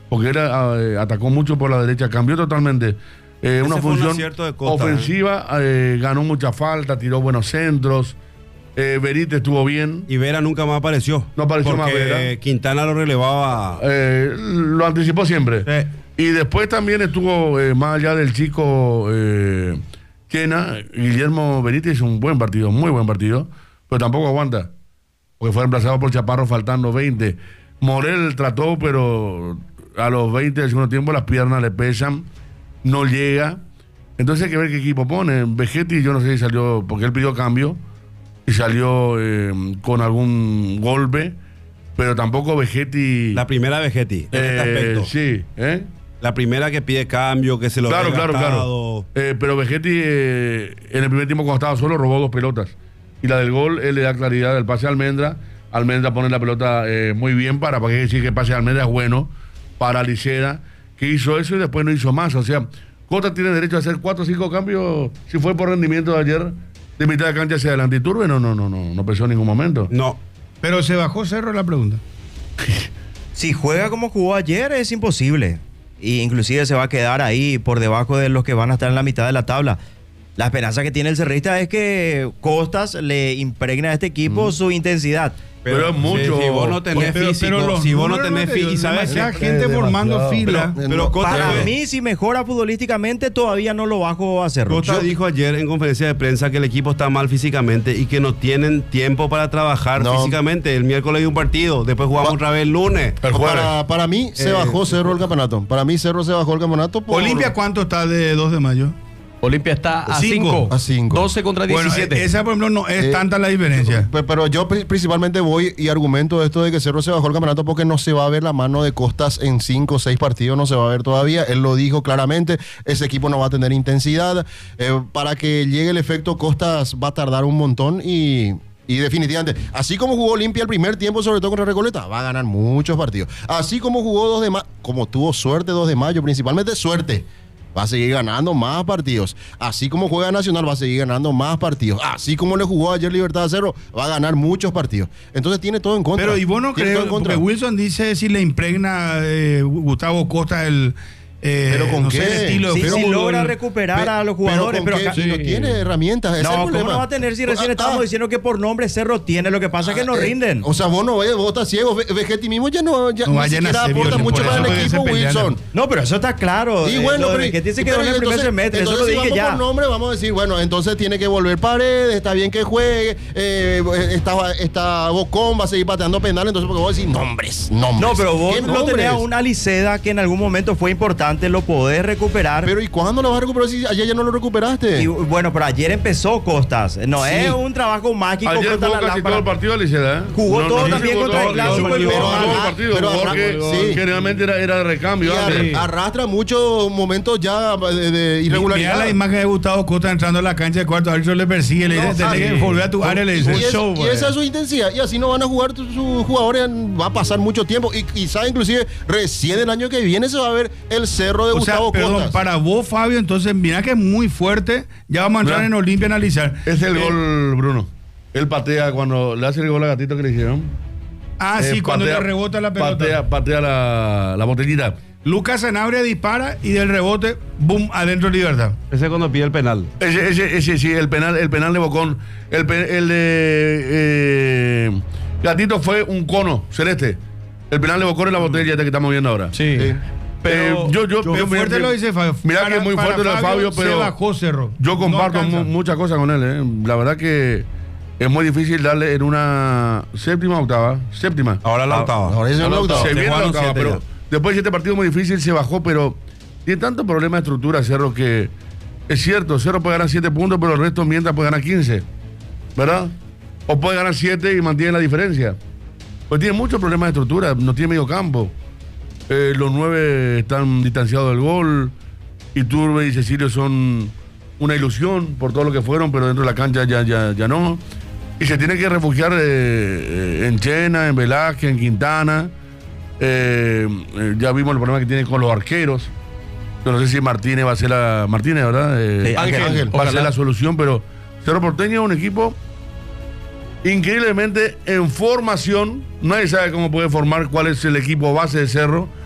porque él atacó mucho por la derecha, cambió totalmente. Una función ofensiva, ganó mucha falta, tiró buenos centros. Benítez estuvo bien. Y Vera nunca más apareció. No apareció más Vera. Quintana lo relevaba. Lo anticipó siempre. Y después también estuvo, más allá del chico Quena, Guillermo Benítez hizo un buen partido, muy buen partido, pero tampoco aguanta, porque fue reemplazado por Chaparro faltando 20. Morel trató, pero a los 20 del segundo tiempo las piernas le pesan, no llega. Entonces hay que ver qué equipo pone. Vegetti, yo no sé si salió, porque él pidió cambio y salió con algún golpe, pero tampoco Vegetti. La primera Vegetti, en este aspecto. Sí, La primera que pide cambio, que se lo Claro. Pero Vegetti en el primer tiempo cuando estaba solo robó 2 pelotas. Y la del gol, él le da claridad del pase a Almendra. Almendra pone la pelota muy bien para que decir que el pase a Almendra es bueno para Licera, que hizo eso y después no hizo más. O sea, Cota tiene derecho a hacer 4 o 5 cambios si fue por rendimiento de ayer de mitad de cancha hacia adelante. Y Turbe no pensó en ningún momento. No. Pero se bajó Cerro la pregunta. Si juega como jugó ayer es imposible. Y inclusive se va a quedar ahí por debajo de los que van a estar en la mitad de la tabla. La esperanza que tiene el cerrista es que Costas le impregna a este equipo su intensidad. Pero es mucho. Si vos no tenés físico, si vos no tenés físico, y sabes que gente formando fila. Pero para mí, si mejora futbolísticamente, todavía no lo bajo a Cerro. Costa dijo ayer en conferencia de prensa que el equipo está mal físicamente y que no tienen tiempo para trabajar físicamente. El miércoles hay un partido, después jugamos otra vez el lunes. Para mí se bajó Cerro el campeonato. Para mí Cerro se bajó el campeonato. Olimpia, ¿cuánto está de 2 de mayo? Olimpia está a 5. 12 contra 17. Bueno, esa, por ejemplo, no es tanta la diferencia. Pero yo principalmente voy y argumento esto de que Cerro se bajó el campeonato porque no se va a ver la mano de Costas en 5 o 6 partidos, no se va a ver todavía. Él lo dijo claramente, ese equipo no va a tener intensidad. Para que llegue el efecto Costas va a tardar un montón y definitivamente, así como jugó Olimpia el primer tiempo, sobre todo contra Recoleta, va a ganar muchos partidos. Así como jugó 2 de mayo, como tuvo suerte 2 de mayo, principalmente suerte, va a seguir ganando más partidos. Así como juega Nacional, va a seguir ganando más partidos. Así como le jugó ayer Libertad de Cerro, va a ganar muchos partidos. Entonces tiene todo en contra. Pero y vos no crees, porque Wilson dice si le impregna Gustavo Costa pero con qué estilo de si juego, logra recuperar a los jugadores, pero acá no tiene herramientas. No, ¿cómo no va a tener si recién estamos diciendo que por nombre Cerro tiene? Lo que pasa es que no rinden. O sea, vos no ves, vos estás ciego. Vegetti mismo ya ni siquiera aporta mucho para el equipo, Wilson. No, pero eso está claro. Y bueno, pero Vegetti se quedó en el primer semestre. Eso lo si dije vamos ya. por nombre, vamos a decir, bueno, entonces tiene que volver Paredes, está bien que juegue, está Bocón, va a seguir pateando penal, entonces porque vos decís nombres. No, pero vos no tenés a un Aliceda que en algún momento fue importante, lo podés recuperar. Pero ¿y cuándo lo vas a recuperar si ayer ya no lo recuperaste? Y bueno, pero ayer empezó Costas. No es un trabajo mágico. Ayer jugó casi todo el partido Liceda, Jugó todo también contra el Clásico. Pero generalmente era de recambio. Arrastra muchos momentos ya de irregularidad. Mira la imagen de Gustavo Costa entrando a la cancha de cuarto, árbitro le persigue, le dice, tenés que volver a tu área, le dice, show. Y esa es su intensidad. Y así no van a jugar sus jugadores, va a pasar mucho tiempo. Y quizá inclusive recién el año que viene se va a ver el Cerro de Gustavo Costas. Para vos, Fabio, entonces mira que es muy fuerte. Ya vamos a entrar en Olimpia a analizar. Es el gol, Bruno. Él patea cuando le hace el gol a Gatito que le hicieron. Sí, cuando le rebota la pelota. Patea la botellita. Lucas Sanabria dispara y del rebote, boom, adentro Libertad. Ese es cuando pide el penal. Ese sí, el penal de Bocón. El de Gatito fue un cono celeste. El penal de Bocón es la botella que estamos viendo ahora. Sí. Pero yo fuerte lo dice Fabio. Mira que es muy fuerte lo de Fabio, pero se bajó Cerro. Yo comparto muchas cosas con él. La verdad que es muy difícil darle en una séptima. Ahora la octava. Ahora es la octava. Se viene la octava, pero después de 7 partidos muy difícil se bajó, pero tiene tanto problema de estructura Cerro que es cierto, Cerro puede ganar 7 puntos, pero el resto mientras puede ganar 15, ¿verdad? O puede ganar 7 y mantiene la diferencia. Pues tiene muchos problemas de estructura, no tiene medio campo. Los 9 están distanciados del gol. Iturbe y Cecilio son una ilusión por todo lo que fueron, pero dentro de la cancha ya no. Y se tiene que refugiar en Chena, en Velázquez, en Quintana. Ya vimos el problema que tiene con los arqueros. Yo no sé si Martínez va a ser Martínez, ¿verdad? Ángel. Va a ser la solución, pero Cerro Porteño es un equipo increíblemente en formación. Nadie sabe cómo puede formar, cuál es el equipo base de Cerro.